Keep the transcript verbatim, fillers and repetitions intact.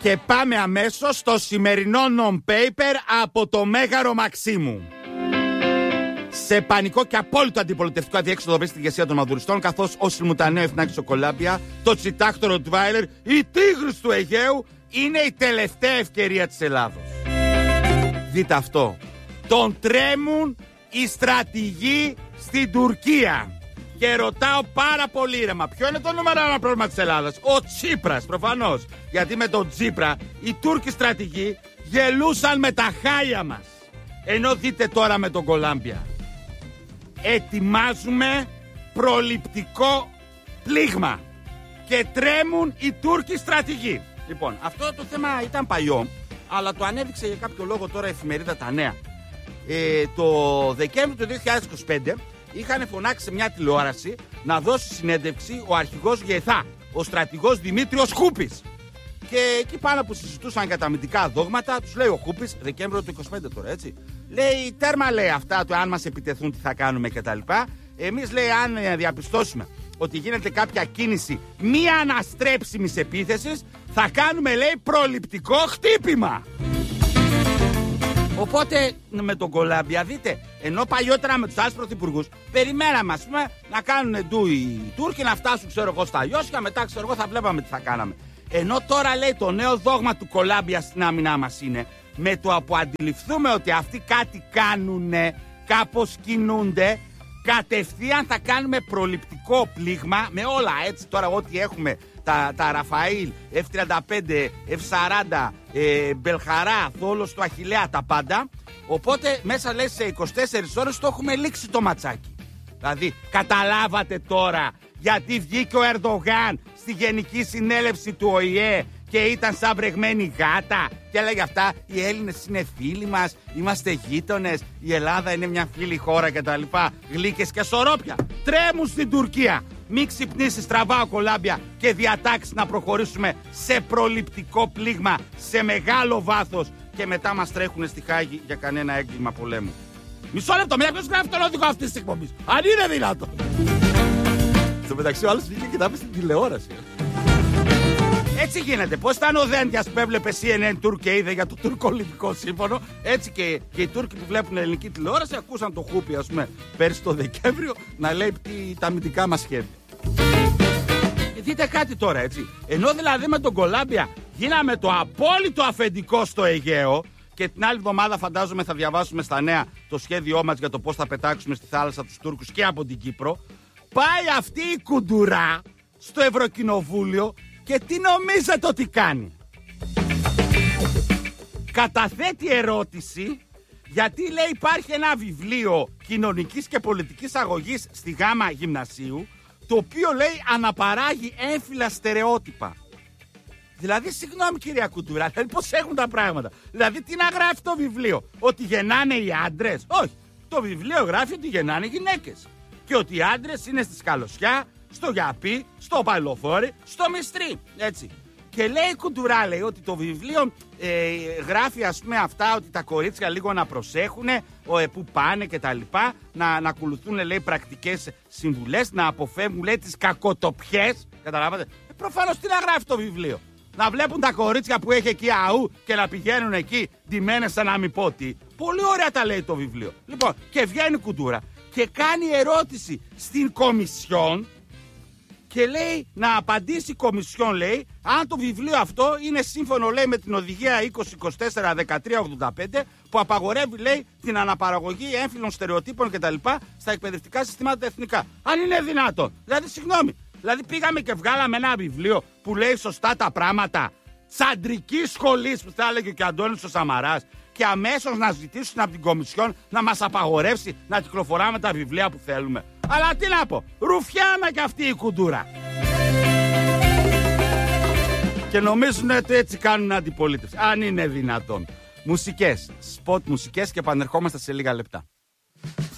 Και πάμε αμέσως στο σημερινό non-paper από το Μέγαρο Μαξίμου. Σε πανικό και απόλυτο αντιπολιτευτικό αδιέξοδο βρει στην ηγεσία των Μαδουριστών, καθώς ο Σιλμουτανέο Εθνάκη Σοκολάμπια, το Τσιτάχτο Ροτβάιλερ, η Τίγρης του Αιγαίου είναι η τελευταία ευκαιρία της Ελλάδος. Δείτε αυτό. Τον τρέμουν οι στρατηγοί στην Τουρκία. Και ρωτάω πάρα πολύ ήρεμα, ποιο είναι το νούμερο ένα πρόβλημα της Ελλάδας? Ο Τσίπρας, προφανώς. Γιατί με τον Τσίπρα οι Τούρκοι στρατηγοί γελούσαν με τα χάλια μας. Ενώ δείτε τώρα με τον Κολάμπια. Ετοιμάζουμε προληπτικό πλήγμα και τρέμουν οι Τούρκοι στρατηγοί. Λοιπόν, αυτό το θέμα ήταν παλιό, αλλά το ανέδειξε για κάποιο λόγο τώρα η εφημερίδα Τα Νέα. Ε, το Δεκέμβριο του δύο χιλιάδες είκοσι πέντε είχαν φωνάξει σε μια τηλεόραση να δώσει συνέντευξη ο αρχηγός ΓΕΘΑ, ο στρατηγός Δημήτριος Χούπης. Και εκεί πάνω που συζητούσαν για τα αμυντικά δόγματα, τους λέει ο Χούπης, Δεκέμβριο του είκοσι πέντε τώρα, έτσι. Λέει, τέρμα λέει αυτά, το αν μας επιτεθούν τι θα κάνουμε κτλ. Εμείς λέει, αν διαπιστώσουμε ότι γίνεται κάποια κίνηση μη αναστρέψιμης επίθεσης, θα κάνουμε λέει προληπτικό χτύπημα. Οπότε με τον Κολάμπια, δείτε, ενώ παλιότερα με τους άλλους πρωθυπουργούς περιμέναμε, ας πούμε, να κάνουν ντου οι Τούρκοι, να φτάσουν, ξέρω εγώ, στα Ιώσια, μετά, ξέρω εγώ, θα βλέπαμε τι θα κάναμε. Ενώ τώρα λέει το νέο δόγμα του Κολάμπια στην άμυνά μας είναι, με το που αντιληφθούμε ότι αυτοί κάτι κάνουνε, κάπως κινούνται, κατευθείαν θα κάνουμε προληπτικό πλήγμα με όλα, έτσι τώρα ό,τι έχουμε, τα, τα Ραφαήλ, εφ τριάντα πέντε, εφ σαράντα, ε, Μπελχαρά, Θόλος του Αχιλλέα, τα πάντα. Οπότε μέσα λέει σε είκοσι τέσσερις ώρες το έχουμε λήξει το ματσάκι. Δηλαδή καταλάβατε τώρα γιατί βγήκε ο Ερντογάν στη Γενική Συνέλευση του Ο Η Ε και ήταν σαν βρεγμένη γάτα και έλεγε αυτά, οι Έλληνες είναι φίλοι μας, είμαστε γείτονες, η Ελλάδα είναι μια φίλη χώρα κτλ. Γλύκες και σωρόπια τρέμουν στην Τουρκία. Μην ξυπνήσει στραβά ο Κολάμπια και διατάξει να προχωρήσουμε σε προληπτικό πλήγμα σε μεγάλο βάθος και μετά μας τρέχουν στη Χάγη για κανένα έγκλημα πολέμου. Μισό λεπτό, μια ποιος γράφει το λογικό αυτής της εκπομπής, αν είναι δυνατό. Στο μεταξύ ο άλλος βγήκε και τα είπε στην τηλεόραση. Έτσι γίνεται. Πώς ήταν ο Δέντιας που έβλεπε Σι Εν Εν Τουρκ και είδε για το τουρκο-λιβικό σύμφωνο, έτσι και, και οι Τούρκοι που βλέπουν ελληνική τηλεόραση ακούσαν το Χούπι, ας πούμε, πέρσι το Δεκέμβριο να λέει τι, τα αμυντικά μας σχέδια. Και δείτε κάτι τώρα, έτσι. Ενώ δηλαδή με τον Κολάμπια γίναμε το απόλυτο αφεντικό στο Αιγαίο, και την άλλη εβδομάδα φαντάζομαι θα διαβάσουμε στα νέα το σχέδιό μας για το πώς θα πετάξουμε στη θάλασσα τους Τούρκους και από την Κύπρο. Πάει αυτή η κουντουρά στο Ευρωκοινοβούλιο και τι νομίζετε ότι κάνει? Καταθέτει ερώτηση γιατί λέει υπάρχει ένα βιβλίο κοινωνικής και πολιτικής αγωγής στη Γάμα Γυμνασίου, το οποίο λέει αναπαράγει έμφυλα στερεότυπα. Δηλαδή, συγγνώμη κυρία Κουντουρά, δηλαδή πώς έχουν τα πράγματα? Δηλαδή, τι να γράφει το βιβλίο? Ότι γεννάνε οι άντρες? Όχι. Το βιβλίο γράφει ότι γεννάνε οι γυναίκες. Και ότι οι άντρες είναι στη Σκαλωσιά, στο Γιαπί, στο Παλαιοφόρι, στο Μιστρί. Έτσι. Και λέει η Κουντουρά, λέει, ότι το βιβλίο ε, γράφει, ας πούμε, αυτά, ότι τα κορίτσια λίγο να προσέχουν, ε, που πάνε και τα λοιπά, να, να ακολουθούν, λέει, πρακτικές συμβουλές, να αποφεύγουν, λέει, τις κακοτοπιές. Καταλάβατε. Ε, προφανώς τι να γράφει το βιβλίο? Να βλέπουν τα κορίτσια που έχει εκεί αού και να πηγαίνουν εκεί ντυμένες σαν να μην πω τι. Πολύ ωραία τα λέει το βιβλίο. Λοιπόν, και βγαίνει η Κουντούρα και κάνει ερώτηση στην Κομισιόν και λέει να απαντήσει η Κομισιόν, λέει, αν το βιβλίο αυτό είναι σύμφωνο, λέει, με την οδηγία είκοσι είκοσι τέσσερα δεκατρία ογδόντα πέντε που απαγορεύει, λέει, την αναπαραγωγή έμφυλων στερεοτύπων κτλ. Στα εκπαιδευτικά συστήματα εθνικά. Αν είναι δυνατόν. Δηλαδή, συγγνώμη. Δηλαδή πήγαμε και βγάλαμε ένα βιβλίο που λέει σωστά τα πράγματα τσαντρικής σχολής που θα έλεγε και ο Αντώνης ο Σαμαράς και αμέσως να ζητήσουν από την Κομισιόν να μας απαγορεύσει να κυκλοφοράμε τα βιβλία που θέλουμε. Αλλά τι να πω, ρουφιάνα κι αυτή η Κουντούρα. Και νομίζουν ότι έτσι κάνουν αντιπολίτευση. Αν είναι δυνατόν. Μουσικές, σποτ μουσικές και επανερχόμαστε σε λίγα λεπτά.